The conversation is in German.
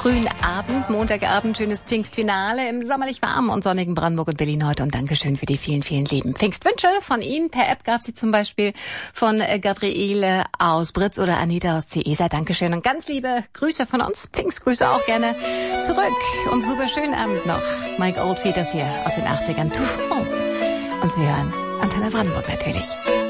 frühen Abend, Montagabend, schönes Pfingstfinale im sommerlich warmen und sonnigen Brandenburg und Berlin heute. Und Dankeschön für die vielen, vielen lieben Pfingstwünsche von Ihnen. Per App gab sie zum Beispiel von Gabriele aus Britz oder Anita aus Ciesa. Dankeschön und ganz liebe Grüße von uns. Pfingstgrüße auch gerne zurück. Und super schönen Abend noch. Mike Oldfield, das hier aus den 80ern. Tout France. Und Sie hören Antenne Brandenburg natürlich.